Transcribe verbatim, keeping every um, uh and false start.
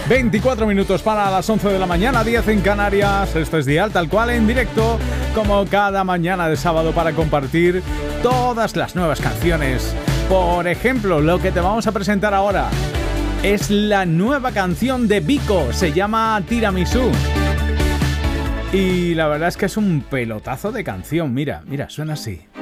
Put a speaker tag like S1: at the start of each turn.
S1: veinticuatro minutos para las once de la mañana, diez en Canarias. Esto es Dial Tal Cual en directo, como cada mañana de sábado, para compartir todas las nuevas canciones. Por ejemplo, lo que te vamos a presentar ahora es la nueva canción de Vico, se llama Tiramisú. Y la verdad es que es un pelotazo de canción. Mira, mira, suena así.